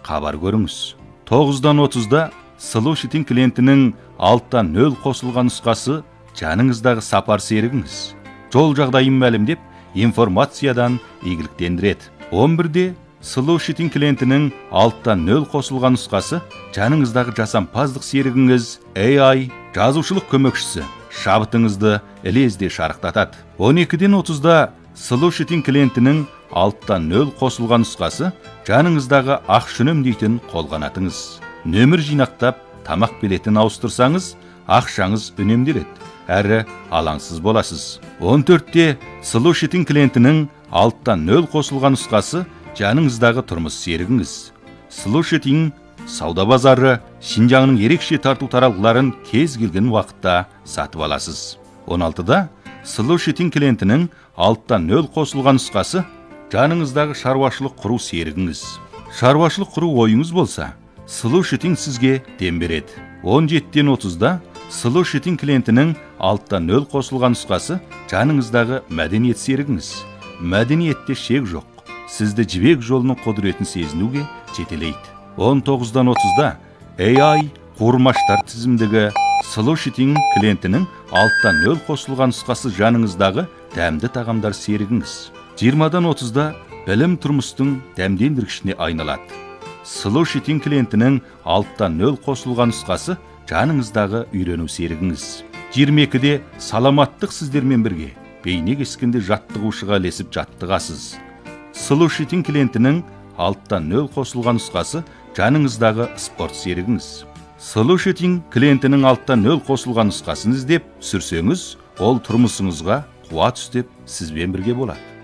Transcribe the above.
хабар көріңіз. 9:30-да Solution клиентінің алттан 0 қосылған нұсқасы жаныңыздағы сапар серігіңіз. Жол жағдайын мәлімдеп, информациядан игіліктендіреді. 11-де Solution клиентінің алттан 0 қосылған нұсқасы жаныңыздағы жасампаздық серігіңіз AI жазушылық көмекшісі шабытыңызды лезде шарықтатады. 12:30-да Solution клиентінің алттан 0 қосылған нұсқасы жаныңыздағы ақша үнемдейтін қолғанатыңыз. Нөмір жинақтап, тамақ билетін ауыстырсаңыз, ақшаңыз үнемделеді, әрі алаңсыз боласыз. 14-те Solution клиентінің алттан 0 қосылған нұсқасы жаныңыздағы тұрмыс серігіңіз. Solution сауда базары Шинжаңның ерекше тарту таралғыларын кез келген уақытта сатып аласыз. 16-да Solution клиентінің алттан 0 қосылған нұсқасы жаныңыздағы шаруашылық құру серігіңіз. Шаруашылық құру ойыңыз болса, Solution сізге дем береді. 17:30-да Solution клиентінің алттан 0 қосылған нұсқасы жаныңыздағы мәдениет серігіңіз. Мәдениетте шек жоқ. Сізді жібек жолының құдіретін сезінуге жетелейді. 19:30-да AI қуырмаштар тізімдегі Solution клиентінің алттан 0 қосылған нұсқасы жаныңыздағы дәмді тағамдар серігіңіз. 20:30-да білім тұрмыстың дәмдендіргішіне айналады. Solution клиентінің алттан 0 қосылған нұсқасы жаныңыздағы үйрену серігіңіз. 22-де саламаттық сіздермен бірге бейне кескенде жаттығушыға ілесіп жаттығасыз. Solution клиентінің алттан 0 қосылған нұсқасы жаныңыздағы спорт серігіңіз. Solution клиентінің алттан 0 қосылған нұсқасын іздеп сүрсеңіз, ол тұрмысыңызға қуат үстеп сізбен бірге болады.